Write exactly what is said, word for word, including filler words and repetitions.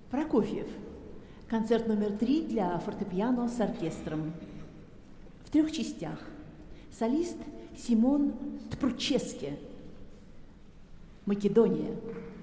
Прокофьев. Концерт номер три для фортепиано с оркестром. В трех частях. Солист Симон Тпруческе. Македония.